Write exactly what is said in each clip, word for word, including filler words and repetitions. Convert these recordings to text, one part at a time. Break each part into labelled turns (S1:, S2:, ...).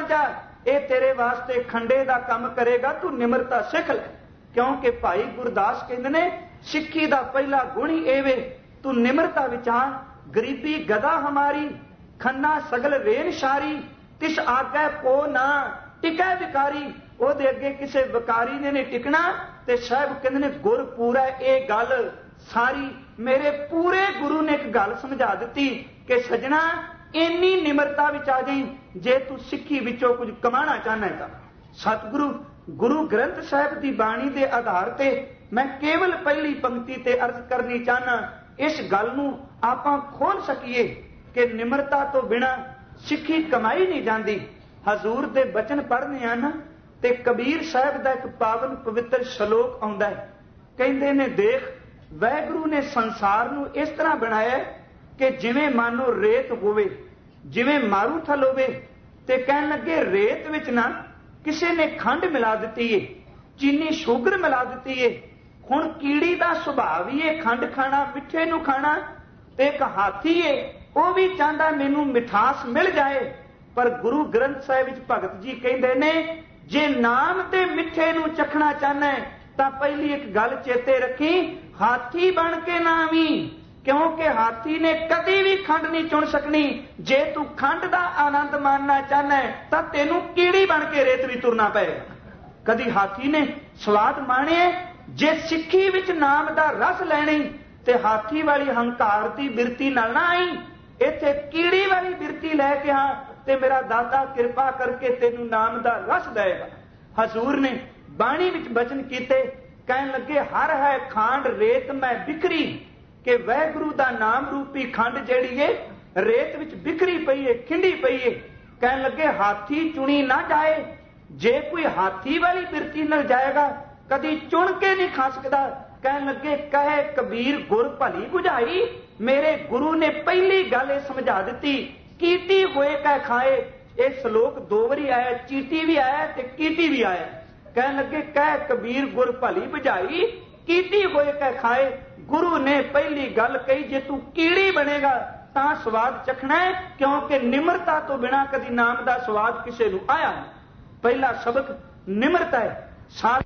S1: बन जा, ये तेरे वास्ते खंडे का काम करेगा, तू निमरता सिख ले। क्योंकि भाई गुरदास कहते ने सिक्खी का पहला गुण ही एवे, तू निमरता विचार। गरीबी गदा हमारी, खन्ना सगल वेन शारी, तिस आगे को ना टिकै विकारी। ओदे अगे किसे विकारी ने नहीं टिकना। ते साहब कहते ने गुर पूरा ये गल सारी मेरे पूरे गुरु ने एक गल समझा दी कि सजना इन्नी निमरता विच आ जाई जे तू सिक्खी विचों कुछ कमाना चाहना है। सतगुरु गुरु ग्रंथ साहब की बाणी के आधार ते मैं केवल पहली पंक्ति ते अर्ज करनी चाहना, इस गल नूं आपां खोल सकीए कि निमरता तो बिना सिक्खी कमाई नहीं जाती। हजूर दे बचन पढ़ने आ ना ते कबीर साहब का एक पावन पवित्र श्लोक आउंदा है। कहंदे ने देख वैगुरु ने संसार नूं इस तरह बनाया कि जिवें मानो रेत होवे, जिवें मारूथल होवे, ते कहन लगे रेत विच ना किसी ने खंड मिला दी है, चीनी शुगर मिला दी है। हुण कीड़ी का सुभाव ही है खंड खाना, मिठे नूं खाना। ते एक हाथी है वह भी चाहता मैनू मिठास मिल जाए, पर गुरु ग्रंथ साहिब विच भगत जी कहंदे ने जे नाम ते मिठे नूं चखना चाहना है तां पहली एक गल चेते रखी, हाथी बन के ना आवी, क्योंकि हाथी ने कदी भी खंड नहीं चुन सकनी। जे तू खंड का आनंद मानना चाहना है तां तेनू कीड़ी बन के रेत भी तुरना पएगा। कदी हाथी ने स्वाद माणे, जे सिक्खी विच नाम का रस लैणी ते हाथी वाली हंकार की बिरती नाल ना आई, इत्थे कीड़ी वाली बिरती लैके आ ते मेरा दाता कृपा करके तेनू नाम का रस देगा। हजूर ने बाणी विच बचन कीते, कहन लगे हर है खांड रेत मैं बिखरी, कि वैगुरु का नाम रूपी खंड जिहड़ी है रेत विच बिखरी पई है, खिंडी पई है। कहन लगे हाथी चुनी ना जाए, जे कोई हाथी वाली बिरती नाल जाएगा कदी चुन के नहीं खा सकता। कहन लगे कहे कबीर गुर भली बुझाई, मेरे गुरु ने पहली गल समझा दी, कीटी होए कह खाए। ये श्लोक दो बारी आया, चीटी भी आया ते कीटी भी आया। कहन लगे कह कबीर गुर भली बुझाई, कीटी होए कह खाए। गुरु ने पहली गल कही, जे तू कीड़ी बनेगा तां स्वाद चखना है, क्योंकि निमरता तो बिना कदी नाम का स्वाद किसी नूं आया नहीं। पहला सबक निमरता है। साथ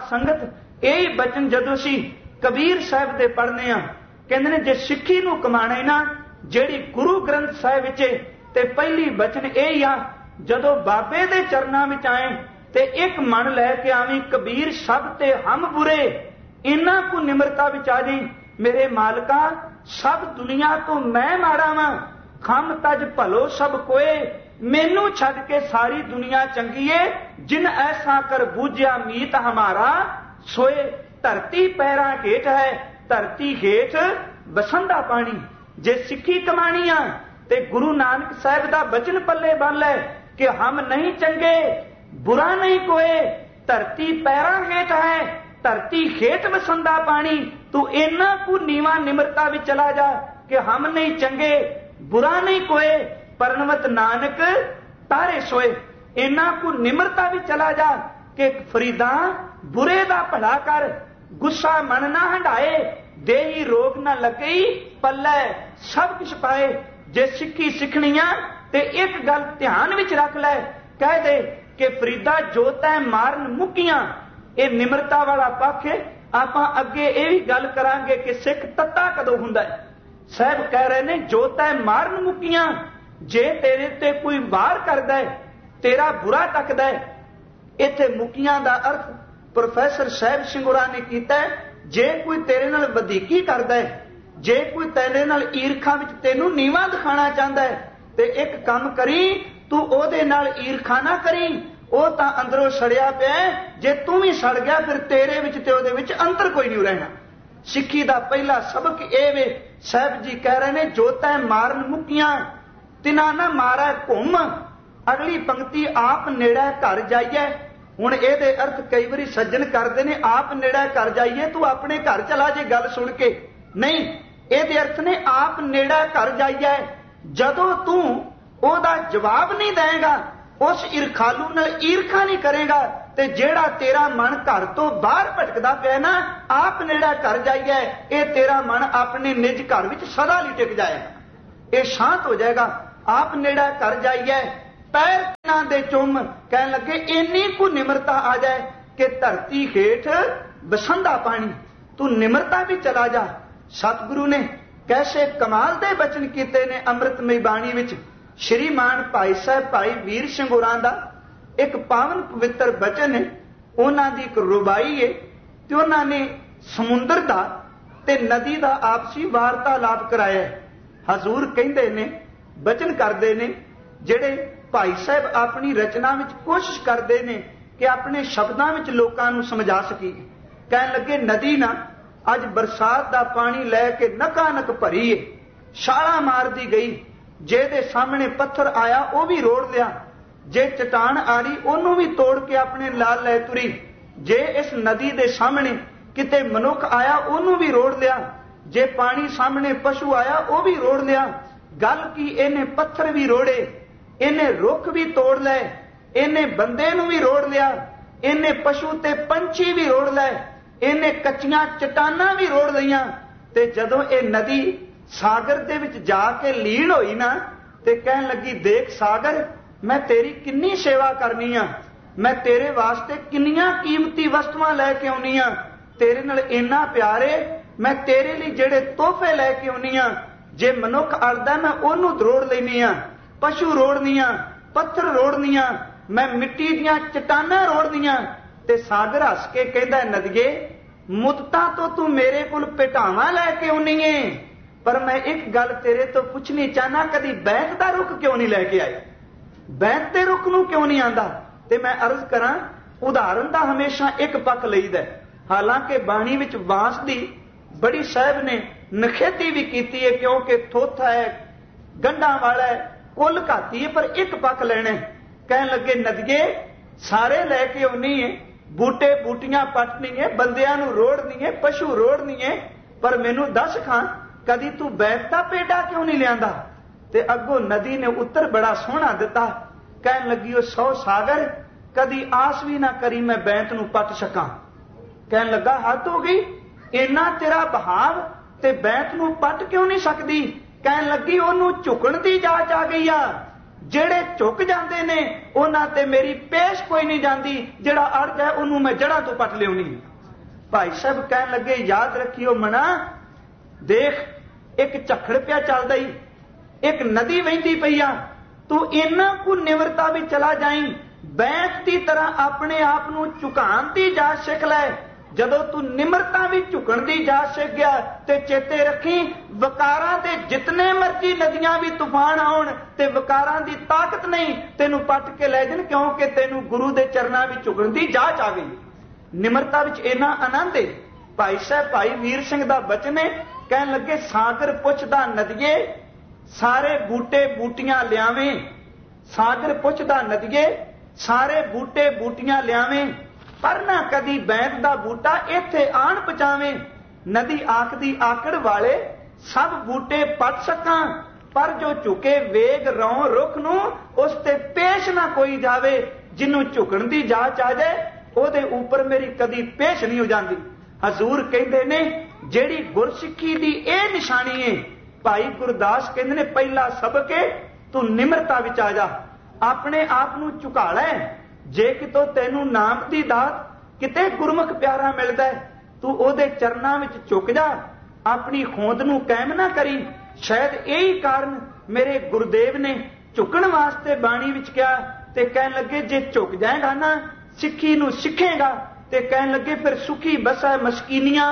S1: संगत यही बचन जदों असीं कबीर साहब दे पढ़ने आ, कहंदे ने जे सिੱਖੀ नूं कमाना है ना, ਜਿਹੜੀ गुरु ग्रंथ साहिब विच ते पहली बचन यही आ, जदों बाबे दे चरनां विच आए ते एक मन लैके आवीं कबीर सब ते हम बुरे, इन्हां को निमरता विच आ जाई। मेरे मालका सब दुनिया तो मैं माड़ा वां, खम तज भलो सब कोए, मैनू छड्ड के सारी दुनिया चंगी है। जिन ऐसा कर बूझिया मीत हमारा, सोए धरती पैरां हेठ है, धरती हेठ बसंदा पानी। जे सिक्खी कमानी आ ते गुरु नानक साहिब दा बचन पल्ले बन ले कि हम नहीं चंगे, बुरा नहीं कोए, धरती पैरां हेठ है, धरती हेठ बसंदा पानी। तू इन्ना को नीवा निमरता भी चला जा कि हम नहीं चंगे, बुरा नहीं कोए, परनवत नानक तारे सोए। इन्ना को निमरता भी चला जा कि फरीदा बुरे दा भला कर, गुस्सा मन ना हंडाए, देही रोग ना लगई, पल्ले सब कुछ पाए। जे सिक्खी सिखनी आ ते एक गल ध्यान विच रख ले, कह दे कि फरीदा जो तै मारन मुक्कियां, ये निमरता वाला पक्ष है। आपां अगे ये भी गल करांगे कि सिख तत्ता कदों हुंदा है। साहब कह रहे ने जो तै मारन मुक्कियां, जे तेरे ते कोई वार करदा है, तेरा बुरा तकदा है। इत्थे मुक्कियां दा अर्थ प्रोफैसर साहिब सिंगुरा ने कीता है, जे कोई तेरे नाल वधीकी करदा है, जे कोई तेरे नाल ईरखा विच तैनूं नीवा दिखाना चाहता है, ते एक काम करी, तू ओदे नाल ईरखा ना करी, ਉਹ ਤਾਂ ਅੰਦਰੋਂ ਸੜਿਆ ਪਿਆ, ਜੇ ਤੂੰ ਵੀ ਸੜ ਗਿਆ ਫਿਰ ਤੇਰੇ ਵਿੱਚ ਤੇ ਉਹਦੇ ਵਿੱਚ ਅੰਤਰ ਕੋਈ ਨਹੀਂ ਰਹਿਣਾ। ਸਿੱਖੀ ਦਾ ਪਹਿਲਾ ਸਬਕ ਇਹ ਵੇ, ਸਾਹਿਬ ਜੀ ਕਹਿ ਰਹੇ ਨੇ ਜੋ ਤੈ ਮਾਰਨ ਮੁੱਕੀਆਂ ਤਿਨਾ ਨਾ ਮਾਰੈ ਘੁੰਮ। ਅਗਲੀ ਪੰਕਤੀ ਆਪ ਨੇੜੇ ਘਰ ਜਾਈਏ। ਹੁਣ ਇਹਦੇ ਅਰਥ ਕਈ ਵਾਰੀ ਸੱਜਣ ਕਰਦੇ ਨੇ ਆਪ ਨੇੜੇ ਘਰ ਜਾਈਏ, ਤੂੰ ਆਪਣੇ ਘਰ ਚਲਾ ਜੇ ਗੱਲ ਸੁਣ ਕੇ। ਨਹੀਂ, ਇਹਦੇ ਅਰਥ ਨੇ ਆਪ ਨੇੜੇ ਘਰ ਜਾਈਏ। ਜਦੋਂ ਤੂੰ ਉਹਦਾ ਜਵਾਬ ਨਹੀਂ ਦੇਵੇਗਾ, उस ईरखालू नाल ईरखा नहीं करेगा, ते जेड़ा तेरा मन घर तो बाहर भटकदा पिया ना, आप नेड़ा घर जाइए, ये तेरा मन अपने निज घर विच सदा ਲਈ टिक जाएगा, ये शांत हो जाएगा। आप नेड़ा घर जाइए, पैर तिन्हां दे चुम। कहन लगे इन्नी कु निमरता आ जाए कि धरती हेठ बसंदा पानी, तू निमरता भी चला जा। सतगुरु ने कैसे कमाल दे बचन कीते ने अमृतमई बाणी विच। श्रीमान भाई साहब भाई वीर सिंह होरां दा एक पावन पवित्र बचन है, उन्हां दी एक रुबाई है ते उन्हां ने समुंदर दा ते नदी दा आपसी वार्तालाप कराया। हजूर कहंदे ने, बचन करदे ने, ਜਿਹੜੇ ਭਾਈ ਸਾਹਿਬ ਆਪਣੀ ਰਚਨਾ ਵਿੱਚ ਕੋਸ਼ਿਸ਼ ਕਰਦੇ ਨੇ ਕਿ ਆਪਣੇ ਸ਼ਬਦਾਂ ਵਿੱਚ ਲੋਕਾਂ ਨੂੰ ਸਮਝਾ ਸਕੀਏ। ਕਹਿਣ ਲੱਗੇ ਨਦੀ ਨਾ ਅੱਜ ਬਰਸਾਤ ਦਾ ਪਾਣੀ ਲੈ ਕੇ ਨਕਾ ਨਕ ਭਰੀ ਏ, ਛਾਲਾਂ ਮਾਰਦੀ ਗਈ। ਜਿਹਦੇ ਸਾਹਮਣੇ ਪੱਥਰ ਆਇਆ ਉਹ ਵੀ ਰੋੜ ਲਿਆ, ਜੇ ਚਟਾਨ ਆ ਰਹੀ ਉਹਨੂੰ ਵੀ ਤੋੜ ਕੇ ਆਪਣੇ ਲਾਲ ਲੈ ਤੁਰੀ। ਜੇ ਇਸ ਨਦੀ ਦੇ ਸਾਹਮਣੇ ਕਿਤੇ ਮਨੁੱਖ ਆਇਆ ਉਹਨੂੰ ਵੀ ਰੋੜ ਲਿਆ, ਜੇ ਪਾਣੀ ਸਾਹਮਣੇ ਪਸ਼ੂ ਆਇਆ ਉਹ ਵੀ ਰੋੜ ਲਿਆ। ਗੱਲ ਕੀ, ਇਹਨੇ ਪੱਥਰ ਵੀ ਰੋੜੇ, ਇਹਨੇ ਰੁੱਖ ਵੀ ਤੋੜ ਲਏ, ਇਹਨੇ ਬੰਦੇ ਨੂੰ ਵੀ ਰੋੜ ਲਿਆ, ਇਹਨੇ ਪਸ਼ੂ ਤੇ ਪੰਛੀ ਵੀ ਰੋੜ ਲਏ, ਇਹਨੇ ਕੱਚੀਆਂ ਚਟਾਨਾਂ ਵੀ ਰੋੜ ਲਈਆਂ। ਤੇ ਜਦੋਂ ਇਹ ਨਦੀ ਸਾਗਰ ਦੇ ਵਿੱਚ ਜਾ ਕੇ ਲੀਨ ਹੋਈ ਨਾ ਤੇ ਕਹਿਣ ਲੱਗੀ, ਦੇਖ ਸਾਗਰ, ਮੈਂ ਤੇਰੀ ਕਿੰਨੀ ਸੇਵਾ ਕਰਨੀ ਆ, ਮੈਂ ਤੇਰੇ ਵਾਸਤੇ ਕਿੰਨੀਆਂ ਕੀਮਤੀ ਵਸਤੂਆਂ ਲੈ ਕੇ ਆਉਣੀ ਆ, ਤੇਰੇ ਨਾਲ ਇੰਨਾ ਪਿਆਰ ਏ, ਮੈਂ ਤੇਰੇ ਲਈ ਜਿਹੜੇ ਤੋਹਫੇ ਲੈ ਕੇ ਆਉਣੀ ਆ। ਜੇ ਮਨੁੱਖ ਅੜਦਾ ਮੈਂ ਉਹਨੂੰ ਰੋੜ ਲੈਣੀ ਆ, ਪਸ਼ੂ ਰੋੜਨੀਆਂ, ਪੱਥਰ ਰੋੜਨੀਆਂ, ਮੈਂ ਮਿੱਟੀ ਦੀਆਂ ਚਟਾਨਾਂ ਰੋੜਨੀਆਂ। ਤੇ ਸਾਗਰ ਹੱਸ ਕੇ ਕਹਿੰਦਾ, ਨਦੀਏ ਮੁੱਦਤਾਂ ਤੋਂ ਤੂੰ ਮੇਰੇ ਕੋਲ ਭੇਟਾਵਾਂ ਲੈ ਕੇ ਆਉਣੀ ਏ, ਪਰ ਮੈਂ ਇੱਕ ਗੱਲ ਤੇਰੇ ਤੋਂ ਪੁੱਛਣੀ ਚਾਹਨਾ, ਕਦੀ ਬੈਂਤ ਦਾ ਰੁੱਖ ਕਿਉਂ ਨਹੀਂ ਲੈ ਕੇ ਆਇਆ? ਬੈਂਤ ਦੇ ਰੁੱਖ ਨੂੰ ਕਿਉਂ ਨਹੀਂ ਆਂਦਾ? ਤੇ ਮੈਂ ਅਰਜ਼ ਕਰਾਂ, ਉਦਾਹਰਨ ਦਾ ਹਮੇਸ਼ਾ ਇੱਕ ਪੱਖ ਲਈਦਾ। ਹਾਲਾਂਕਿ ਬਾਣੀ ਵਿੱਚ ਬਾਂਸ ਦੀ ਬੜੀ ਸਾਹਿਬ ਨੇ ਨਖੇਤੀ ਵੀ ਕੀਤੀ ਹੈ, ਕਿਉਂਕਿ ਥੋਥਾ ਹੈ, ਗੰਢਾਂ ਵਾਲਾ ਹੈ, ਕੁੱਲ ਘਾਤੀ ਹੈ, ਪਰ ਇੱਕ ਪੱਖ ਲੈਣਾ। ਕਹਿਣ ਲੱਗੇ, ਨਦੀਏ ਸਾਰੇ ਲੈ ਕੇ ਆਉਣੀ ਹੈ, ਬੂਟੇ ਬੂਟੀਆਂ ਪੱਟਣੀ ਹੈ, ਬੰਦਿਆਂ ਨੂੰ ਰੋੜਨੀ ਹੈ, ਪਸ਼ੂ ਰੋੜਨੀ ਹੈ, ਪਰ ਮੈਨੂੰ ਦੱਸ ਖਾਂ, ਕਦੀ ਤੂੰ ਬੈਂਤ ਦਾ ਪੇਡਾ ਕਿਉਂ ਨਹੀਂ ਲਿਆਂਦਾ? ਤੇ ਅੱਗੋਂ ਨਦੀ ਨੇ ਉੱਤਰ ਬੜਾ ਸੋਹਣਾ ਦਿੱਤਾ। ਕਹਿਣ ਲੱਗੀ, ਉਹ ਸੌ ਸਾਗਰ, ਕਦੀ ਆਸ ਵੀ ਨਾ ਕਰੀ ਮੈਂ ਬੈਂਤ ਨੂੰ ਪੱਟ ਸਕਾਂ। ਕਹਿਣ ਲੱਗਾ, ਹੱਦ ਹੋ ਗਈ, ਇੰਨਾ ਤੇਰਾ ਬਹਾਵ ਤੇ ਬੈਂਤ ਨੂੰ ਪੱਟ ਕਿਉਂ ਨਹੀਂ ਸਕਦੀ? ਕਹਿਣ ਲੱਗੀ, ਉਹਨੂੰ ਝੁਕਣ ਦੀ ਜਾਚ ਆ ਗਈ ਆ, ਜਿਹੜੇ ਝੁਕ ਜਾਂਦੇ ਨੇ ਉਹਨਾਂ ਤੇ ਮੇਰੀ ਪੇਸ਼ ਕੋਈ ਨਹੀਂ ਜਾਂਦੀ, ਜਿਹੜਾ ਅੜ ਜਾਏ ਉਹਨੂੰ ਮੈਂ ਜੜ੍ਹਾਂ ਤੋਂ ਪੱਟ ਲਿਆਉਣੀ। ਭਾਈ ਸਾਹਿਬ ਕਹਿਣ ਲੱਗੇ, ਯਾਦ ਰੱਖਿਓ ਮਣਾ, ਦੇਖ ਇੱਕ ਝੱਖੜ ਪਿਆ ਚੱਲਦਾ ਹੀ, ਇੱਕ ਨਦੀ ਵਹਿੰਦੀ ਪਈ ਆ, ਤੂੰ ਇੰਨਾ ਕੁ ਨਿਮਰਤਾ ਵੀ ਚਲਾ ਜਾਈਂ, ਬੈਂਤ ਦੀ ਤਰ੍ਹਾਂ ਆਪਣੇ ਆਪ ਨੂੰ ਝੁਕਾਉਣ ਦੀ ਜਾਚ ਸਿੱਖ ਲੈ। ਜਦੋਂ ਤੂੰ ਨਿਮਰਤਾ ਵੀ ਝੁਕਣ ਦੀ ਜਾਚ ਸਿੱਖ ਗਿਆ ਤੇ ਚੇਤੇ ਰੱਖੀ, ਵਕਾਰਾਂ ਦੇ ਜਿਤਨੇ ਮਰਜ਼ੀ ਨਦੀਆਂ ਵੀ ਤੂਫਾਨ ਆਉਣ ਤੇ ਵਕਾਰਾਂ ਦੀ ਤਾਕਤ ਨਹੀਂ ਤੈਨੂੰ ਪੱਟ ਕੇ ਲੈ ਜਾਣ, ਕਿਉਂਕਿ ਤੈਨੂੰ ਗੁਰੂ ਦੇ ਚਰਨਾਂ ਵਿੱਚ ਝੁਕਣ ਦੀ ਜਾਚ ਆ ਗਈ। ਨਿਮਰਤਾ ਵਿੱਚ ਇੰਨਾ ਆਨੰਦ ਹੈ। ਭਾਈ ਸਾਹਿਬ ਭਾਈ ਵੀਰ ਸਿੰਘ ਦਾ ਬਚਨ ਹੈ। ਕਹਿਣ ਲੱਗੇ, ਸਾਗਰ ਪੁੱਛਦਾ ਨਦੀਏ ਸਾਰੇ ਬੂਟੇ ਬੂਟੀਆਂ ਲਿਆਵੇਂ, ਸਾਗਰ ਪੁੱਛਦਾ ਨਦੀਏ ਸਾਰੇ ਬੂਟੇ ਬੂਟੀਆਂ ਲਿਆਵੇਂ, ਪਰ ਨਾ ਕਦੀ ਬੈਂਤ ਦਾ ਬੂਟਾ ਇੱਥੇ ਆਣ ਪਹੁੰਚਾਵੇਂ। ਨਦੀ ਆਖਦੀ, ਆਕੜ ਵਾਲੇ ਸਭ ਬੂਟੇ ਪੱਟ ਸਕਾਂ, ਪਰ ਜੋ ਝੁਕੇ ਵੇਗ ਰੌਂ ਰੁੱਖ ਨੂੰ ਉਸ ਤੇ ਪੇਸ਼ ਨਾ ਕੋਈ ਜਾਵੇ। ਜਿਹਨੂੰ ਝੁਕਣ ਦੀ ਜਾਚ ਆ ਜਾਏ ਉਹਦੇ ਉੱਪਰ ਮੇਰੀ ਕਦੀ ਪੇਸ਼ ਨਹੀਂ ਹੋ ਜਾਂਦੀ। ਹਜ਼ੂਰ ਕਹਿੰਦੇ ਨੇ, ਜਿਹੜੀ ਗੁਰਸਿੱਖੀ ਦੀ ਇਹ ਨਿਸ਼ਾਨੀ ਹੈ, ਭਾਈ ਗੁਰਦਾਸ ਕਹਿੰਦੇ ਨੇ, ਪਹਿਲਾ ਸਬਕ ਹੈ ਤੂੰ ਨਿਮਰਤਾ ਵਿੱਚ ਆ ਜਾ, ਆਪਣੇ ਆਪ ਨੂੰ ਝੁਕਾ ਲੈ। ਜੇ ਕਿਤੋਂ ਤੈਨੂੰ ਨਾਮ ਦੀ ਦਾਤ, ਕਿਤੇ ਗੁਰਮੁਖ ਪਿਆਰਾ ਮਿਲਦਾ, ਤੂੰ ਉਹਦੇ ਚਰਨਾਂ ਵਿੱਚ ਝੁਕ ਜਾ, ਆਪਣੀ ਹੋਂਦ ਨੂੰ ਕਾਇਮ ਨਾ ਕਰੀ। ਸ਼ਾਇਦ ਇਹੀ ਕਾਰਨ ਮੇਰੇ ਗੁਰਦੇਵ ਨੇ ਝੁਕਣ ਵਾਸਤੇ ਬਾਣੀ ਵਿੱਚ ਕਿਹਾ। ਤੇ ਕਹਿਣ ਲੱਗੇ, ਜੇ ਝੁਕ ਜਾਏਗਾ ਨਾ, ਸਿੱਖੀ ਨੂੰ ਸਿੱਖੇਗਾ, ਤੇ ਕਹਿਣ ਲੱਗੇ, ਫਿਰ ਸੁਖੀ ਬਸੈ ਮਸਕੀਨੀਆਂ,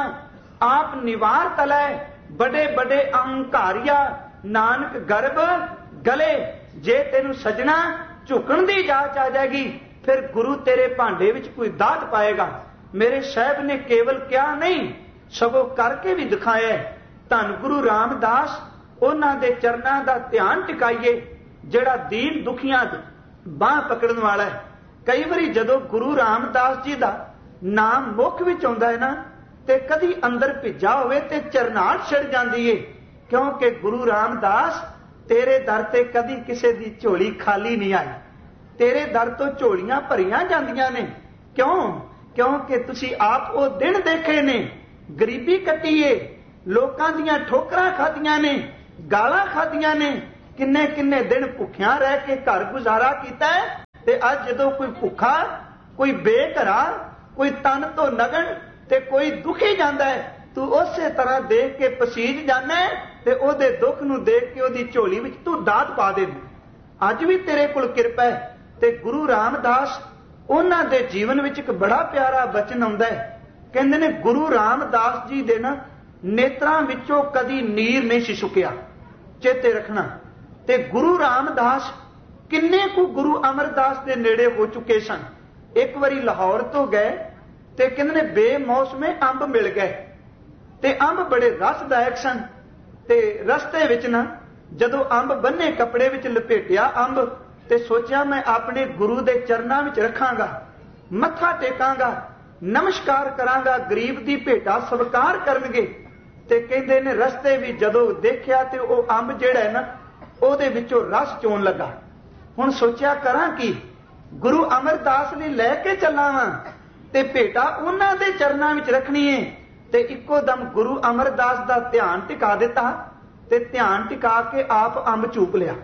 S1: ਆਪ ਨਿਵਾਰ ਤਲੈ ਬੜੇ ਬੜੇ ਅਹੰਕਾਰੀਆ, ਨਾਨਕ ਗਰਭ ਗਲੇ। ਜੇ ਤੈਨੂੰ ਸਜਣਾ ਝੁਕਣ ਦੀ ਜਾਚ ਆ ਜਾਏਗੀ, ਫਿਰ ਗੁਰੂ ਤੇਰੇ ਭਾਂਡੇ ਵਿੱਚ ਕੋਈ ਦਾਤ ਪਾਏਗਾ। ਮੇਰੇ ਸਾਹਿਬ ਨੇ ਕੇਵਲ ਕਿਹਾ ਨਹੀਂ, ਸਗੋਂ ਕਰਕੇ ਵੀ ਦਿਖਾਇਆ। ਧੰਨ ਗੁਰੂ ਰਾਮਦਾਸ, ਉਹਨਾਂ ਦੇ ਚਰਨਾਂ ਦਾ ਧਿਆਨ ਟਿਕਾਈਏ, ਜਿਹੜਾ ਦੀਨ ਦੁਖੀਆਂ ਦੀ ਬਾਂਹ ਪਕੜਨ ਵਾਲਾ ਹੈ। ਕਈ ਵਾਰੀ ਜਦੋਂ ਗੁਰੂ ਰਾਮਦਾਸ ਜੀ ਦਾ ਨਾਮ ਮੁੱਖ ਵਿੱਚ ਆਉਂਦਾ ਹੈ ਨਾ, ਤੇ ਕਦੀ ਅੰਦਰ ਭਿੱਜਾ ਹੋਵੇ ਤੇ ਚਰਨਾਹਟ ਛਿੜ ਜਾਂਦੀ ਏ, ਕਿਉਂਕਿ ਗੁਰੂ ਰਾਮਦਾਸ ਤੇਰੇ ਦਰ ਤੇ ਕਦੀ ਕਿਸੇ ਦੀ ਝੋਲੀ ਖਾਲੀ ਨਹੀਂ ਆਈ, ਤੇਰੇ ਦਰ ਤੋਂ ਝੋਲੀਆਂ ਭਰੀਆਂ ਜਾਂਦੀਆਂ ਨੇ। ਕਿਉਂ? ਕਿਉਂਕਿ ਤੁਸੀਂ ਆਪ ਉਹ ਦਿਨ ਦੇਖੇ ਨੇ, ਗਰੀਬੀ ਕੱਟੀ ਏ, ਲੋਕਾਂ ਦੀਆਂ ਠੋਕਰਾਂ ਖਾਧੀਆਂ ਨੇ, ਗਾਲਾਂ ਖਾਧੀਆਂ ਨੇ, किन्ने किन्ने दिन भुखिया रह के घर गुजारा किया है, ते अज जदों कोई भुखा, कोई बेघरा, कोई तन तो नगन ते कोई दुखी जाता है, तू उस तरह देख के पसीज जाना है ते ओदे दुख नूं देख के ओदी झोली विच तू दात पा दे। अज भी तेरे कोल किरपा है। ते गुरु रामदास उन्हां दे जीवन विच एक बड़ा प्यारा वचन आउंदा है, कहंदे ने गुरु रामदास जी दे ना नेत्रां विचों कदी नीर नहीं सी सुकिया। चेते रखना। ते गुरु रामदास किन्ने कु गुरु अमरदास दे नेड़े हो चुके सन। एक बारी लाहौर तो गए ते कहंदे ने बेमौसमे अंब मिल गए ते अंब बड़े रसदायक सन। ते रस्ते विच ना जदों अंब बन्ने कपड़े विच लपेटिया अंब ते सोचा मैं अपने गुरु दे चरनां विच रखांगा, मत्था टेकांगा, नमस्कार करांगा, गरीब दी भेटा स्वीकार करनगे। ते कहंदे ने रस्ते भी जदों देखिया ते ओह अंब जिहड़ा है ना ओहदे विचों रस चोण लगा। हुण सोचिया करां की, गुरु अमरदास ने लैके चलां वां ते भेटा उन्हां दे चरनां विच रखनी है। ते इक्को दम गुरु अमरदास दा ध्यान टिका दिता ते ध्यान टिका के आप अंब चूक लिया,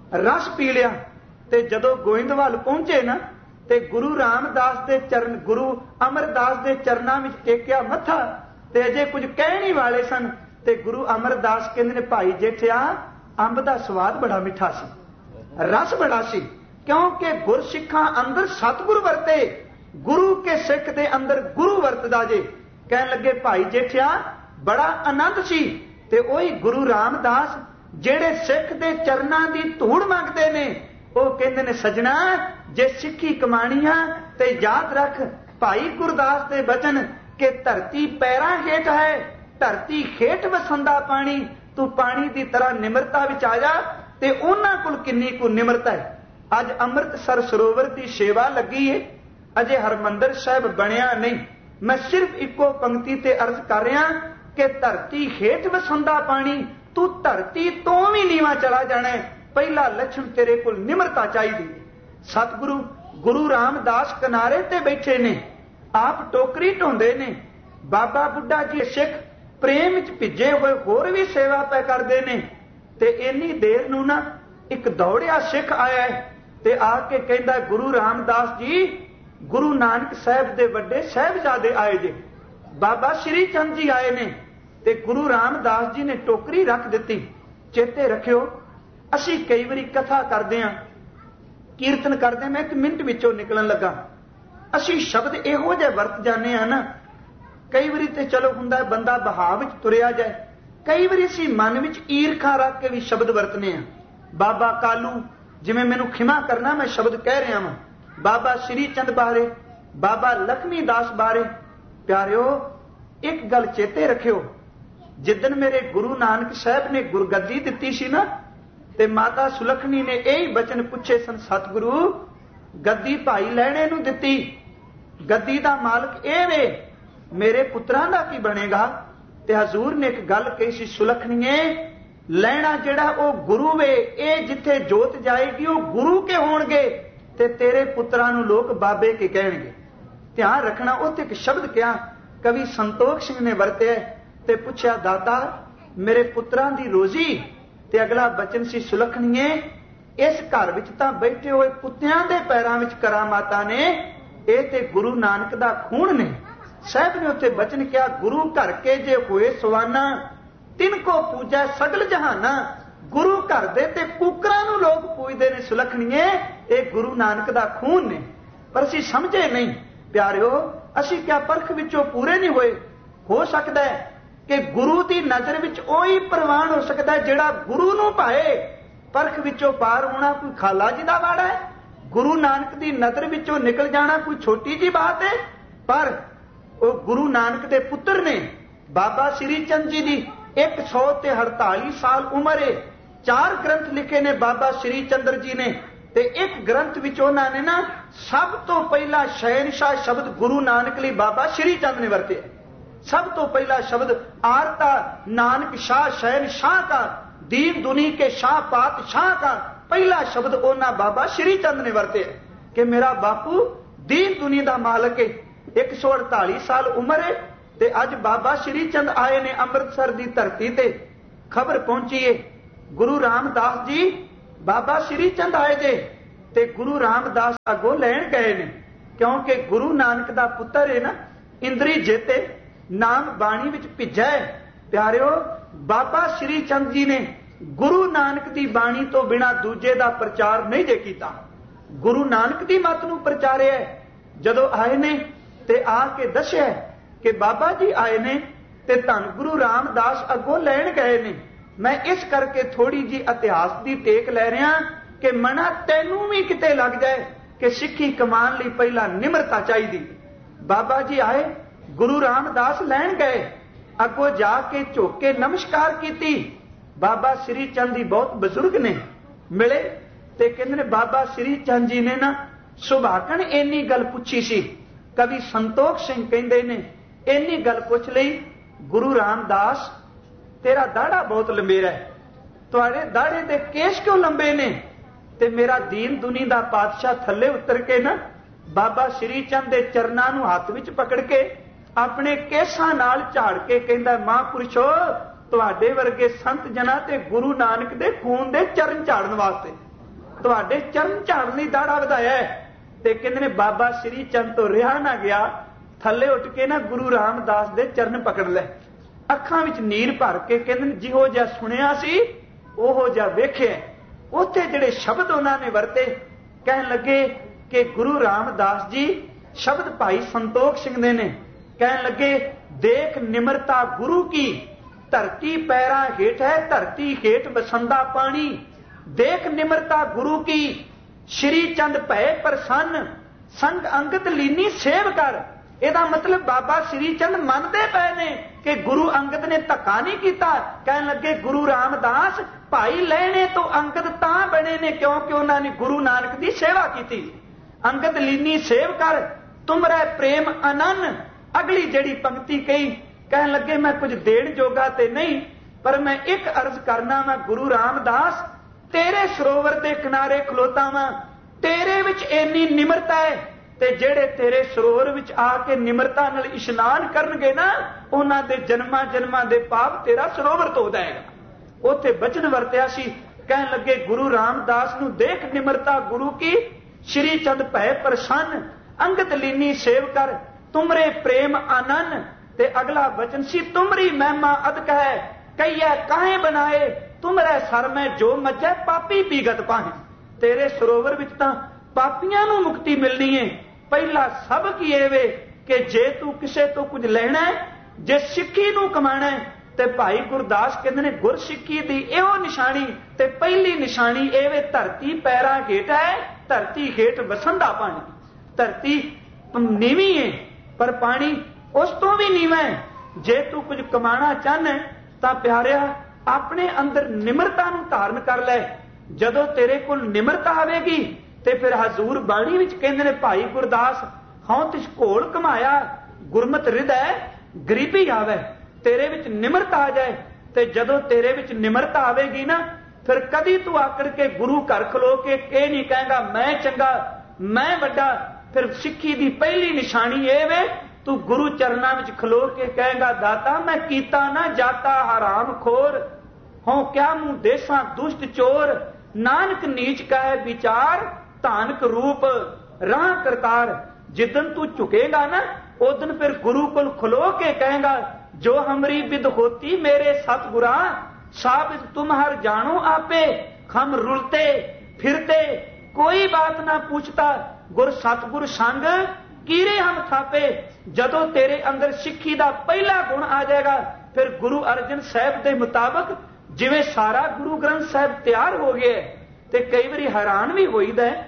S1: रस पी लिया। ते जदों गोइंदवाल पहुंचे ना ते गुरु रामदास दे चरण, गुरु अमरदास दे चरनां विच टेकिया मत्था ते अजे कुछ कहने वाले सन ते गुरु अमरदास कहंदे ने भाई जेठिया अंब दा स्वाद बड़ा मिठा सी, रस बड़ा सी, क्योंकि गुरसिखां अंदर सतगुरु वरते, गुरु के सिख दे अंदर गुरु वरतदा जे। कहन लगे भाई जेठिया बड़ा आनंद सी। ते ओही गुरु रामदास जेड़े सिख दे चरनां दी धूड़ मंगदे ने, ਉਹ ਕਹਿੰਦੇ ਨੇ ਸਜਣਾ ਜੇ ਸਿੱਖੀ ਕਮਾਣੀਆਂ ਤੇ ਯਾਦ ਰੱਖ ਭਾਈ ਗੁਰਦਾਸ ਦੇ ਬਚਨ ਕਿ ਧਰਤੀ ਪੈਰਾਂ ਹੇਠ ਹੈ, ਧਰਤੀ ਹੇਠ ਵਸੰਦਾ ਪਾਣੀ, ਤੂੰ ਪਾਣੀ ਦੀ ਤਰ੍ਹਾਂ ਨਿਮਰਤਾ ਵਿੱਚ ਆ ਜਾ। ਤੇ ਉਹਨਾਂ ਕੋਲ ਕਿੰਨੀ ਕੁ ਨਿਮਰਤਾ ਹੈ। ਅੱਜ ਅੰਮ੍ਰਿਤਸਰ ਸਰੋਵਰ ਦੀ ਸੇਵਾ ਲੱਗੀ ਏ, ਅਜੇ ਹਰਮੰਦਰ ਸਾਹਿਬ ਬਣਿਆ ਨਹੀਂ। ਮੈਂ ਸਿਰਫ ਇੱਕੋ ਪੰਕਤੀ ਤੇ ਅਰਜ਼ ਕਰ ਰਿਹਾ ਕਿ ਧਰਤੀ ਹੇਠ ਵਸੰਦਾ ਪਾਣੀ, ਤੂੰ ਧਰਤੀ ਤੋਂ ਵੀ ਨੀਵਾਂ ਚਲਾ ਜਾਣਾ ਹੈ। पहला लक्षण तेरे को निमरता चाहिए। सतगुरु गुरु रामदास किनारे ते बैठे ने, आप टोकरी ढोंदे ने, बाबा बुढ़ा जी सिख प्रेम च भिजे हुए होर भी सेवा पै करते ने। ते इन्नी देर नूं ना एक दौड़िया सिख आया है ते आके कहंदा गुरु रामदास जी गुरु नानक साहब दे वड्डे साहिबजादे आए जे, बाबा श्री चंद जी आए ने। ते गुरु रामदास जी ने टोकरी रख दी। चेते रखियो ਅਸੀਂ ਕਈ ਵਾਰੀ ਕਥਾ ਕਰਦੇ ਹਾਂ, ਕੀਰਤਨ ਕਰਦੇ ਹਾਂ, ਮੈਂ ਇੱਕ ਮਿੰਟ ਵਿੱਚੋਂ ਨਿਕਲਣ ਲੱਗਾ, ਅਸੀਂ ਸ਼ਬਦ ਇਹੋ ਜਿਹੇ ਵਰਤ ਜਾਂਦੇ ਹਾਂ ਨਾ। ਕਈ ਵਾਰੀ ਤੇ ਚਲੋ ਹੁੰਦਾ ਬੰਦਾ ਬਹਾਅ ਵਿੱਚ ਤੁਰਿਆ ਜਾਏ, ਕਈ ਵਾਰੀ ਅਸੀਂ ਮਨ ਵਿੱਚ ਈਰਖਾ ਰੱਖ ਕੇ ਵੀ ਸ਼ਬਦ ਵਰਤਨੇ ਆ। ਬਾਬਾ ਕਾਲੂ, ਜਿਵੇਂ ਮੈਨੂੰ ਖਿਮਾ ਕਰਨਾ ਮੈਂ ਸ਼ਬਦ ਕਹਿ ਰਿਹਾ ਵਾਂ, ਬਾਬਾ ਸ਼੍ਰੀ ਚੰਦ ਬਾਰੇ, ਬਾਬਾ ਲਖਮੀ ਦਾਸ ਬਾਰੇ। ਪਿਆਰਿਓ ਇੱਕ ਗੱਲ ਚੇਤੇ ਰੱਖਿਓ, ਜਿੱਦਣ ਮੇਰੇ ਗੁਰੂ ਨਾਨਕ ਸਾਹਿਬ ਨੇ ਗੁਰਗੱਦੀ ਦਿੱਤੀ ਸੀ ਨਾ ਤੇ ਮਾਤਾ ਸੁਲੱਖਣੀ ਨੇ ਇਹੀ ਬਚਨ ਪੁੱਛੇ ਸਨ, ਸਤਿਗੁਰੂ ਗੱਦੀ ਭਾਈ ਲੈਣੇ ਨੂੰ ਦਿੱਤੀ, ਗੱਦੀ ਦਾ ਮਾਲਕ ਇਹ ਵੇ, ਮੇਰੇ ਪੁੱਤਰਾਂ ਦਾ ਕੀ ਬਣੇਗਾ? ਤੇ ਹਜ਼ੂਰ ਨੇ ਇੱਕ ਗੱਲ ਕਹੀ ਸੀ, ਸੁਲੱਖਣੀਏ ਲੈਣਾ ਜਿਹੜਾ ਉਹ ਗੁਰੂ ਵੇ, ਇਹ ਜਿੱਥੇ ਜੋਤ ਜਾਏਗੀ ਉਹ ਗੁਰੂ ਕੇ ਹੋਣਗੇ ਤੇ ਤੇਰੇ ਪੁੱਤਰਾਂ ਨੂੰ ਲੋਕ ਬਾਬੇ ਕੇ ਕਹਿਣਗੇ। ਧਿਆਨ ਰੱਖਣਾ। ਉੱਥੇ ਇੱਕ ਸ਼ਬਦ ਕਿਹਾ ਕਵੀ ਸੰਤੋਖ ਸਿੰਘ ਨੇ ਵਰਤਿਆ ਤੇ ਪੁੱਛਿਆ ਦਾਤਾ ਮੇਰੇ ਪੁੱਤਰਾਂ ਦੀ ਰੋਜ਼ੀ। ਤੇ ਅਗਲਾ ਬਚਨ ਸੀ, ਸੁਲੱਖਣੀਏ ਇਸ ਘਰ ਵਿੱਚ ਤਾਂ ਬੈਠੇ ਹੋਏ ਕੁੱਤਿਆਂ ਦੇ ਪੈਰਾਂ ਵਿੱਚ ਕਰਾਮਾਤਾਂ ਨੇ, ਇਹ ਤੇ ਗੁਰੂ ਨਾਨਕ ਦਾ ਖੂਨ ਨੇ। ਸਾਹਿਬ ਨੇ ਉੱਥੇ ਬਚਨ ਕਿਹਾ, ਗੁਰੂ ਘਰ ਕੇ ਜੇ ਹੋਏ ਸਵਾਨਾ ਤਿਨ ਕੋ ਪੂਜਾ ਸਗਲ ਜਹਾਨਾ। ਗੁਰੂ ਘਰ ਦੇ ਤੇ ਕੁੱਕਰਾਂ ਨੂੰ ਲੋਕ ਪੂਜਦੇ ਨੇ। ਸੁਲੱਖਣੀਏ ਇਹ ਗੁਰੂ ਨਾਨਕ ਦਾ ਖੂਨ ਨੇ। ਪਰ ਅਸੀਂ ਸਮਝੇ ਨਹੀਂ। ਪਿਆਰਿਓ ਅਸੀਂ ਕਿਆ ਪਰਖ ਵਿੱਚੋਂ ਪੂਰੇ ਨਹੀਂ ਹੋਏ। ਹੋ ਸਕਦਾ ਹੈ ਕਿ ਗੁਰੂ ਦੀ ਨਜ਼ਰ ਵਿੱਚ ਉਹੀ ਪ੍ਰਵਾਨ ਹੋ ਸਕਦਾ ਜਿਹੜਾ ਗੁਰੂ ਨੂੰ ਭਾਏ। ਪਰਖ ਵਿੱਚੋਂ ਪਾਰ ਹੋਣਾ ਕੋਈ ਖਾਲਾ ਜੀ ਦਾ ਵਾੜਾ ਹੈ? ਗੁਰੂ ਨਾਨਕ ਦੀ ਨਜ਼ਰ ਵਿੱਚੋਂ ਨਿਕਲ ਜਾਣਾ ਕੋਈ ਛੋਟੀ ਜੀ ਬਾਤ ਹੈ? ਪਰ ਉਹ ਗੁਰੂ ਨਾਨਕ ਦੇ ਪੁੱਤਰ ਨੇ। ਬਾਬਾ ਸ਼੍ਰੀ ਚੰਦ ਜੀ ਦੀ ਇੱਕ ਸੌ ਤੇ ਅੜਤਾਲੀ ਸਾਲ ਉਮਰ ਹੈ। ਚਾਰ ਗ੍ਰੰਥ ਲਿਖੇ ਨੇ ਬਾਬਾ ਸ਼੍ਰੀ ਚੰਦਰ ਜੀ ਨੇ ਤੇ ਇੱਕ ਗ੍ਰੰਥ ਵਿੱਚ ਉਹਨਾਂ ਨੇ ਨਾ ਸਭ ਤੋਂ ਪਹਿਲਾ ਸ਼ਹਿਨशाह ਸ਼ਬਦ ਗੁਰੂ ਨਾਨਕ ਲਈ ਬਾਬਾ ਸ਼੍ਰੀ ਚੰਦ ਨੇ ਵਰਤਿਆ। सब तो पहला शब्द आरता नानक शाह शहनशाह का, दीन दुनी के शाह पातशाह का पहला शब्द ओना बाबा श्री चंद ने वरते कि मेरा बापू दीन दुनी का मालक है। एक सौ अड़ताली साल उम्र है ते अज बाबा श्री चंद आए ने अमृतसर की धरती ते। खबर पहुंची है गुरु रामदास जी बाबा श्री चंद आए जे ते गुरु रामदास अगों लैन गए ने, क्योंकि गुरु नानक दा पुत्र है ना इंद्री जेते नाम बाणी विच भिजा है। प्यारिओ बाबा श्री चंद जी ने गुरु नानक दी बाणी तो बिना दूजे दा प्रचार नहीं जे कीता, गुरु नानक दी मत नूं प्रचारिया। जदों आए ने ते आके दस्सिया कि बाबा जी आए ने ते धन गुरु रामदास अगों लैन गए ने। मैं इस करके थोड़ी जी इतिहास की टेक लै रहा कि मना तैनूं भी किते लग जाए कि सिੱਖੀ कमान लई पहला निमरता चाहिए। बाबा जी आए, गुरु रामदास लैन गए, अगों जाके झुक के नमस्कार की। बाबा श्री चंद जी बहुत बजुर्ग ने, मिले ते कहंदे ने बाबा श्री चंद जी ने ना सुभागण इन्नी गल पुछी सी। कवि संतोख सिंह कहंदे ने इन्नी गल पुछ लई, गुरु रामदास तेरा दाड़ा बहुत लंबेरा है, तुहाडे दाड़े दे केस क्यों लंबे ने? ते मेरा दीन दुनी दा पातशाह थले उतर के ना बाबा श्री चंद दे चरनां नूं हत्थ विच पकड़ के अपने केसां नाल झाड़ के कहंदा, महापुरुषो तुहाडे वर्गे संत जना ते गुरु नानक दे खून दे चरण झाड़न वास्ते तुहाडे चरण झाड़न लई दाड़ा वधाया है। ते कहंदे ने बाबा श्री चंद तो रिहा ना गया, थले उठ के ना गुरु रामदास दे चरण पकड़ ले, अखां विच नीर भर के कहंदे जिहो जिहा सुनिया सी ओहो जिहा वेखिया। उत्थे जिहड़े शब्द उन्होंने वरते, कहन लगे कि गुरु रामदास जी शब्द भाई संतोख सिंह दे ने, कहन लगे देख निमरता गुरु की, धरती पैरां हेठ है धरती हेठ बसंदा पानी, देख निमरता गुरु की, श्री चंद भय प्रसन्न संग अंगत लीनी सेव कर। ਇਹਦਾ मतलब बाबा श्री चंद मनते पे ने कि गुरु अंगद ने धक्का नहीं किया। कहन लगे गुरु रामदास भाई लेने तो अंगद तां बने ने क्योंकि उन्होंने गुरु नानक की सेवा की। अंगद लीनी सेव कर तुमरे प्रेम अनन। अगली जड़ी पंक्ति कही, कहन लगे मैं कुछ देण जोगा ते नहीं, पर मैं एक अर्ज करना वा गुरु रामदास, तेरे सरोवर के किनारे खलोता वा, तेरे विच इन्नी निमरता है ते जेड़े तेरे सरोवर विच आके निमरता नाल इशनान करनगे ना उन्हां दे जन्मां जन्मां दे पाप तेरा सरोवर धो देगा। उत्थे बचन वरतिया सी, कहन लगे गुरु रामदास नूं देख निमरता गुरु की, श्री चंद भय प्रसन्न अंगत लीनी सेव कर तुमरे प्रेम आनन। ते अगला वचन सी तुमरी महिमा अदक है कहिए काहे बनाए, तुमरे सर में जो मचे पापी पीगत पाहे। तेरे सरोवर विच तां पापियां नूं मुक्ति मिलनी है। पहला सबक ये वे कि जे तू किसे तो कुछ लेना है, जे सिੱਖੀ नूं कमाना है, ते भाई गुरदास कहंदे ने गुर सिੱਖੀ दी इहो निशानी ते पहली निशानी ये वे धरती पैरां हेठ है धरती हेठ वसंदा पानी। धरती नीवी है पर पानी उस तो भी नीवा है। जे तू कुछ कमाना चाहना तां प्यारिया अपने अंदर निमरता नूं धारण कर ले। जदों तेरे कोल निमरता आवेगी ते फिर हजूर बाणी विच कहंदे ने भाई गुरदास हौं तिस घोल कमाया गुरमत हृदय गरीबी आवे। तेरे विच निमरता आ जाए ते जदों तेरे विच निमरता आवेगी ना फिर कदी तू आकड़ के गुरु घर खलो के कह नहीं कहेगा मैं चंगा मैं वड्डा। फिर सिੱਖੀ दी पहली निशानी ये वे तू गुरु चरनां विच खलो के कहेगा दाता मैं कीता ना जाता हराम खोर, हों क्या मुंह देसां दुष्ट चोर, नानक नीच का है विचार धानक रूप राह करतार। जिदन तू झुकेगा ना उदन फिर गुरु कुल खलो के कहेगा जो हमरी विद होती मेरे सतगुरा, साबित तुम हर जानो आपे, हम रुलते फिरते कोई बात ना पूछता, गुर सतगुर संग कीरे हम थापे। जदों तेरे अंदर सिੱਖੀ दा पहला गुण आ जाएगा फिर गुरु अर्जन साहब के मुताबिक जिवें सारा गुरु ग्रंथ साहब तैयार हो गया ते कई बारी हैरान भी होईदा है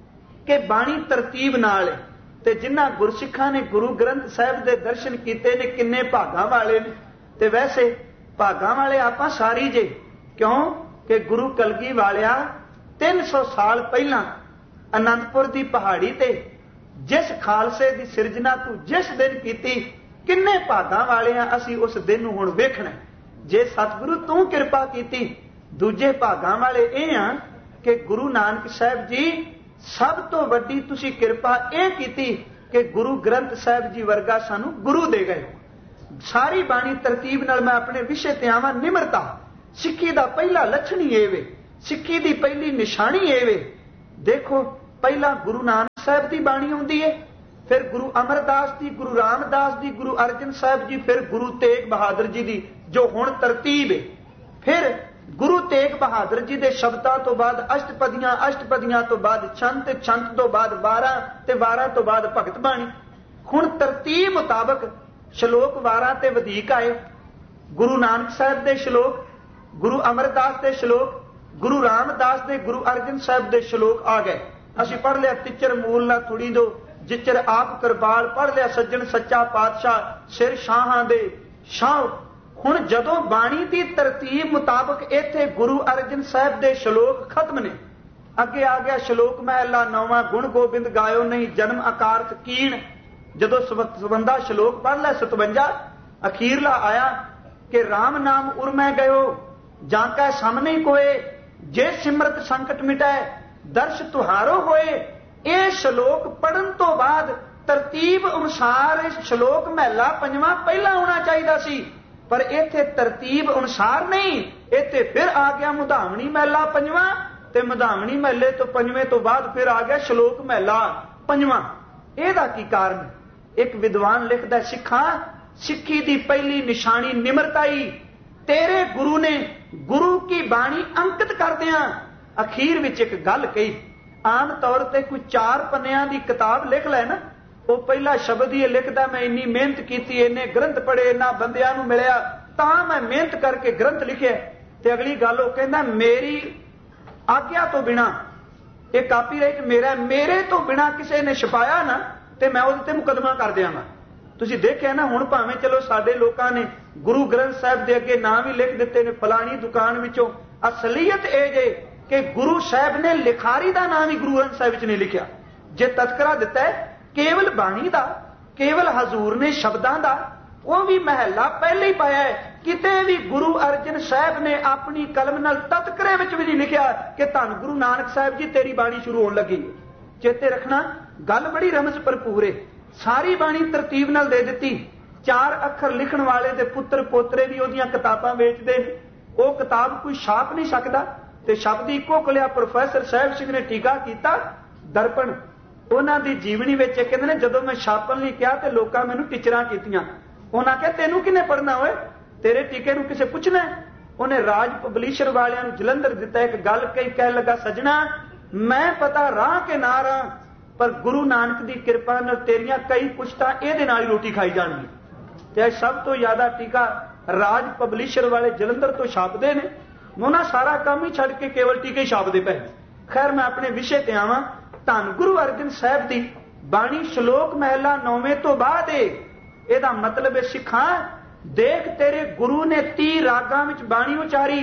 S1: कि बाणी तरतीब नाल ते जिन्हां गुरसिखां ने गुरु ग्रंथ साहब के दर्शन कीते ने किन्ने भागां वाले ने। ते वैसे भागां वाले आपां सारी जे क्यों कि गुरु कलगी वालिया तीन सौ साल पहला आनंदपुर की पहाड़ी ते जिस खालसे की सिरजना तू जिस दिन कीती किन्ने भागां वालिया असीं उस दिन नूं हुण वेखणा। जे सतगुरु तू किरपा कीती दूजे भागां वाले ये आ कि गुरु नानक साहब जी सब तो वड्डी तुसी किरपा यह कीती कि गुरु ग्रंथ साहब जी वर्गा सानू गुरु दे गए। सारी बाणी तरतीब नाल मैं अपने विषय ते आवां निमरता सिक्खी दा पहला लक्षण ही एवे, सिक्खी दी पहली निशानी एवे। देखो पहला गुरु नानक साहब की बाणी आउंदी है, फिर गुरु अमरदास की, गुरु रामदास की, गुरु अर्जन साहब जी, फिर गुरु तेग बहादुर जी की, जो हुण तरतीब है। फिर गुरु तेग बहादुर जी के शब्दां तो बाद अष्टपदियां, अष्टपदियां तो बाद छंत, छंत तो बाद वारा ते वारा तो बाद भगत बाणी। हुण तरतीब मुताबक श्लोक वारा ते वधीक आए। गुरु नानक साहब के श्लोक, गुरु अमरदास के श्लोक, गुरु रामदास के, गुरु अर्जन साहब के श्लोक आ गए। असीं पढ़ लिया तिचर मूल ना थोड़ी दो, जिचर आप करबाल, पढ़ लिया सज्जन सच्चा पातशाह, सिर शाहां दे शाह। हुण जदों बाणी की तरतीब मुताबक इत्थे गुरु अर्जन साहब के श्लोक खत्म ने, अगे आ गया श्लोक महला नौवां, गुण गोबिंद गायो नहीं जन्म अकारथ कीण। जदों सबंधा श्लोक पढ़ लिया सतवंजा, अखीरला आया कि राम नाम उर्मै गयो जाकै सामने कोए, जे सिमरत संकट मिटाए दर्श तुहारो होए। यह श्लोक पढ़न तो बाद तरतीब अनुसार श्लोक महला पंजवां पहला होना चाहिए सी, पर इत्थे तरतीब अनुसार नहीं। इत्थे फिर आ गया मुधावनी महला पंजवां, ते मुधावनी महले तो पंजवें तो बाद फिर आ गया श्लोक महला पंजवां। इहदा की कारण? एक विद्वान लिखदा, सिखा सिक्खी दी पहली निशानी निमरताई। तेरे गुरु ने गुरु की बाणी अंकित करदियां अखीर विच एक गल कही। आम तौर पर कोई चार पन्नियां दी किताब लिख लै ना, वो पहला शब्द ही लिखदा, मैं इन्नी मेहनत की, इन्ने ग्रंथ पढ़े, इन्ना बंदियां नूं मिलिया, तां मैं मेहनत करके ग्रंथ लिखे। ते अगली गल वो कहंदा, मेरी आग्या तो बिना ये कापीराइट मेरा, मेरे तो बिना किसी ने छपाया ना ते मैं उहदे ते मुकदमा कर दियां। तुसीं देखिया ना, हुण भावें चलो साडे लोकां ने गुरु ग्रंथ साहिब दे अगे नाम ही लिख दिते ने फलानी दुकान विचों। असलीयत ये जे कि गुरु साहब ने लिखारी का नाम ही गुरु ग्रंथ साहिब च नहीं लिखिया। जे तस्करा दिता है केवल बाणी का, केवल हजूर ने शब्दां का, वो भी महला पहले ही पाया है। किते भी गुरु अर्जन साहब ने अपनी कलम नाल तस्करे विच भी नहीं लिखिया कि धन गुरु नानक साहब जी तेरी बाणी शुरू होने लगी। चेते रखना, गल बड़ी रमज भरपूर है। सारी बाणी तरतीब नाल दे दिती। चार अखर लिखण वाले दे पुत्र पोतरे भी उहदियां किताबां वेचदे, वो किताब कोई छाप नहीं सकदा। ते शब्द इको कलिया प्रोफैसर साहिब सिंह ने टीका किया दर्पण, उन्हां दी जीवनी विच कहंदे ने, जदों मैं छापण लई किहा ते लोकां मैनूं टिचरां कीतियां। उन्हां कहा तैनूं किने पढ़ना होए, तेरे टीके नूं किसे पुछना? उन्हें राज पबलिशर वालियां नूं जलंधर दिता, एक गल कही, कह लगा, सजना मैं पता राह के ना राह, पर गुरु नानक दी किरपा नाल तेरियां कई पुछतां इहदे नाल ही रोटी खाई जाणगी। ते सब तो ज्यादा टीका राज पबलिशर वाले जलंधर तो छापदे ने, उन्हां सारा काम ही छड़ के केवल टीके छापदे पए। खैर मैं अपने विषय ते आवां। धन गुरु अर्जन साहब दी बाणी श्लोक महला नौवें तो बाद है। इहदा मतलब है, सिखा देख तेरे गुरु ने तीह रागां विच बाणी उचारी,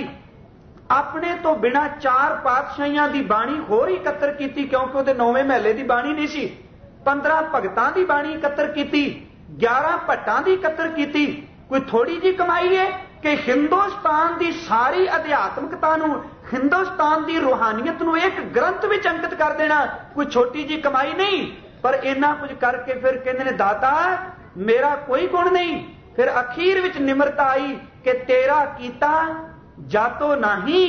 S1: अपने तो बिना चार पातशाहियां दी बाणी होर इकत्तर कीती, क्योंकि उहदे नौवें महले दी बाणी नहीं सी। पंद्रह भगतां दी बाणी इकत्तर कीती, ग्यारह भट्टां दी इकत्तर कीती। कोई थोड़ी जी कमाई है कि हिंदुस्तान दी सारी अध्यात्मकता नूं, हिंदुस्तान दी रूहानियत नूं एक ग्रंथ विच अंकित कर देना कोई छोटी जी कमाई नहीं। पर इन्ना कुछ करके फिर कहंदे ने, दाता मेरा कोई गुण नहीं। फिर अखीर विच निमरता आई कि तेरा कीता जातो नहीं,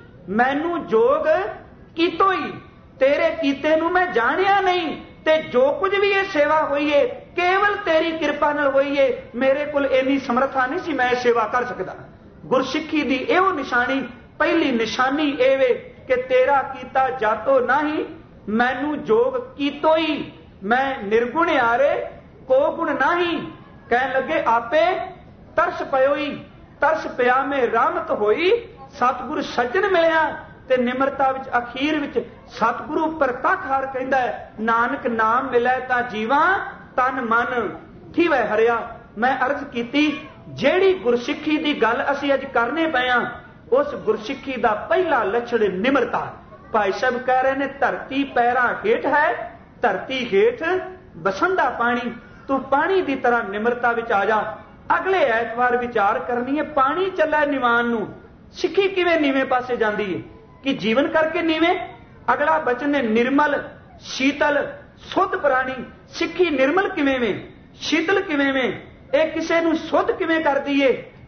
S1: मैनू जोग कीतो ही, तेरे कीते नूं मैं जानिया नहीं, ते जो कुछ भी ये सेवा हुई है केवल तेरी किरपा नाल हुई है। मेरे कोल इन्नी समर्था नहीं सी, मैं सेवा कर सकदा। गुरसिੱਖੀ दी एहो निशानी, पहली निशानी एवे कि तेरा कीता जातो नहीं, मैनू जोग कीतो ही, मैं निर्गुण आरे को गुण नहीं। कहन लगे आपे तरस पयो ही, तरस पिया में रहमत होई, सतगुरु सज्जन मिलिया। ते निमरता विच अखीर विच सतगुरु प्रतख हर कहंदा है, नानक नाम मिलै तां जीवा तन मन थीवै हरिया। मैं अर्ज कीती जेड़ी गुरसिੱਖੀ दी गल असीं अज करने पए हां, उस गुरसिੱਖੀ दा पहला लक्षण निमरता। भाई साहब कह रहे ने, धरती पैरां हेठ है, धरती हेठ बसंदा पानी, तू पानी दी तरह निमरता विच आ जा। अगले ऐतवार विचार करनी है, पानी चला निवान नूं, सिੱਖੀ किवें नीवें पासे जांदी है कि जीवन करके नीवें। अगला बचन है निर्मल शीतल शुद्ध प्राणी। सिੱਖੀ निर्मल किवें में, शीतल किवें में, एक किसी नूं शुद्ध किवें करदी है,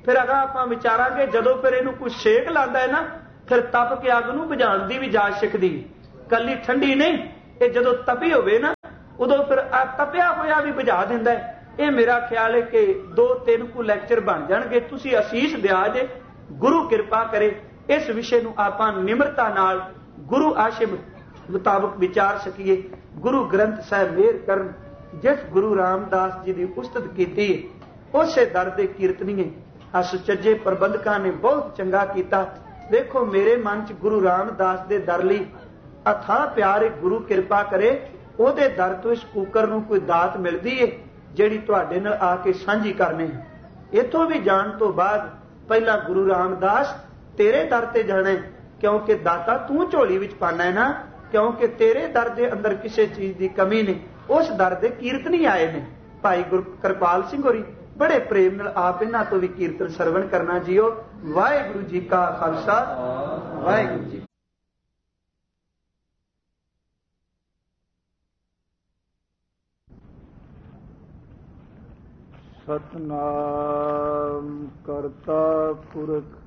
S1: फिर अगर आप विचारांगे जदों फिर इहनूं कोई छेक लांदा है ना, फिर तप के अग नूं बुझाउण दी भी जाच सिखदी, कल्ली ठंडी नहीं, ये जदों तपी होवे ना उदों फिर आ तपिया होया भी बुझा दिंदा है। ये मेरा ख्याल है कि दो तीन को लैक्चर बन जाणगे, तुसीं असीस दिया जे, गुरु किरपा करे इस विषय नूं आपां निमरता नाल गुरु आशिम मुताबक विचार सकीए। गुरु ग्रंथ साहिब मेहर करन, जिस गुरु रामदास जी की उस्तत की उसे दर दे कीर्तनीए आ सुचज्जे प्रबंधकां ने बहुत चंगा कीता। देखो मेरे मन च गुरु रामदास दे दर लई अथाह प्यार है, गुरु किरपा करे ओदे दर तो इस कूकर नूं कोई दात मिलदी है जिहड़ी तुहाडे नाल आके सांझी करनी है। इथों भी जाण तो बाद पहला गुरु रामदास तेरे दर ते जाना है, क्योंकि दाता तू झोली विच पाना है ना, क्योंकि तेरे दर दे अंदर किसी चीज की कमी नहीं। उस दर दे कीर्तनी आए ने भाई गुरु कृपाल सिंह होरी, बड़े प्रेम नाल आप इन्हां तो भी कीर्तन सरवण करना जीओ। वाहिगुरू जी का खालसा, वाहिगुरू जी।
S2: सतनाम करता पुरख